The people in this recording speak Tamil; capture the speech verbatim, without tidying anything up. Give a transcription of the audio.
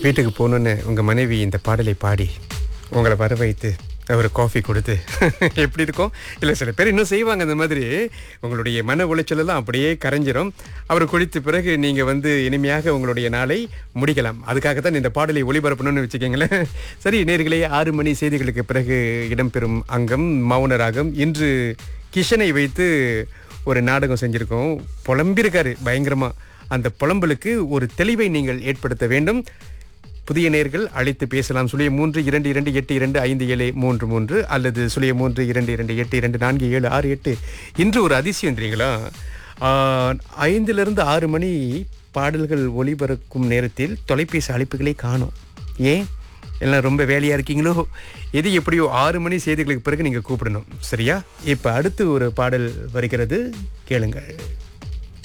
வீட்டுக்கு போகணுன்னு உங்கள் மனைவி இந்த பாடலை பாடி உங்களை வர வைத்து ஒரு காஃபி கொடுத்து எப்படி இருக்கும்? இல்லை, சில பேர் இன்னும் செய்வாங்க அந்த மாதிரி. உங்களுடைய மன உளைச்சலெல்லாம் அப்படியே கரைஞ்சிரும். அவர் குளித்த பிறகு நீங்கள் வந்து இனிமையாக உங்களுடைய நாளை முடிக்கலாம். அதுக்காகத்தான் இந்த பாடலை ஒளிபரப்பணும்னு வச்சுக்கோங்களேன். சரி நேயர்களே, ஆறு மணி செய்திகளுக்கு பிறகு இடம்பெறும் அங்கம் மௌன ராகம். இன்று கிஷனை வைத்து ஒரு நாடகம் செஞ்சுருக்கோம். புலம்பிருக்காரு பயங்கரமாக. அந்த புலம்பலுக்கு ஒரு தெளிவை நீங்கள் ஏற்படுத்த வேண்டும். புதிய நேர்கள் அழைத்து பேசலாம். சுழிய மூன்று இரண்டு இரண்டு எட்டு இரண்டு ஐந்து ஏழு மூன்று மூன்று அல்லது சுழிய மூன்று இரண்டு இரண்டு எட்டு இரண்டு நான்கு ஏழு ஆறு எட்டு. இன்று ஒரு அதிசயம் தெரியுங்களா? ஐந்திலிருந்து ஆறு மணி பாடல்கள் ஒளிபரக்கும் நேரத்தில் தொலைபேசி அழைப்புகளே காணும். ஏன் எல்லாம் ரொம்ப வேலையாக இருக்கீங்களோ? எது எப்படியோ ஆறு மணி செய்திகளுக்கு பிறகு நீங்கள் கூப்பிடணும். சரியா? இப்போ அடுத்து ஒரு பாடல் வருகிறது, கேளுங்கள்.